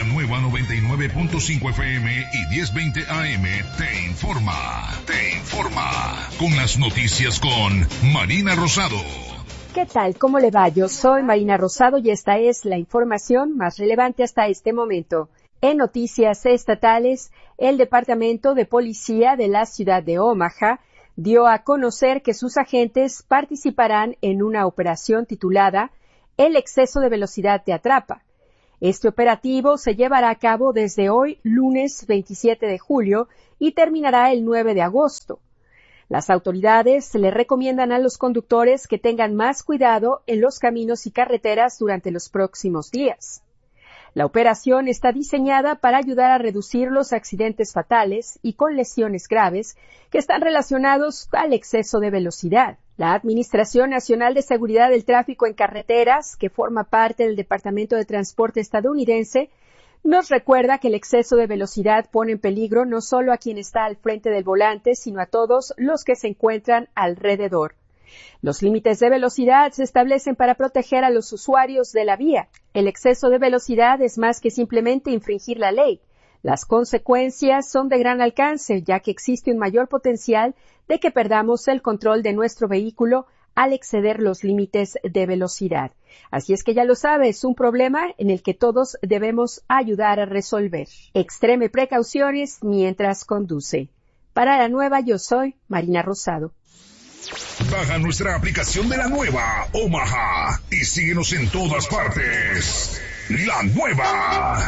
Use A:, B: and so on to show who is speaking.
A: nueva 99.5 FM y 1020 AM te informa. Con las noticias con Marina Rosado.
B: ¿Qué tal? ¿Cómo le va? Yo soy Marina Rosado y esta es la información más relevante hasta este momento. En noticias estatales, el Departamento de Policía de la ciudad de Omaha dio a conocer que sus agentes participarán en una operación titulada El exceso de velocidad te atrapa. Este operativo se llevará a cabo desde hoy, lunes 27 de julio, y terminará el 9 de agosto. Las autoridades le recomiendan a los conductores que tengan más cuidado en los caminos y carreteras durante los próximos días. La operación está diseñada para ayudar a reducir los accidentes fatales y con lesiones graves que están relacionados al exceso de velocidad. La Administración Nacional de Seguridad del Tráfico en Carreteras, que forma parte del Departamento de Transporte estadounidense, nos recuerda que el exceso de velocidad pone en peligro no solo a quien está al frente del volante, sino a todos los que se encuentran alrededor. Los límites de velocidad se establecen para proteger a los usuarios de la vía. El exceso de velocidad es más que simplemente infringir la ley. Las consecuencias son de gran alcance, ya que existe un mayor potencial de que perdamos el control de nuestro vehículo al exceder los límites de velocidad. Así es que ya lo sabe, es un problema en el que todos debemos ayudar a resolver. Extreme precauciones mientras conduce. Para la nueva, yo soy Marina Rosado.
A: Baja nuestra aplicación de la nueva Omaha y síguenos en todas partes. La nueva.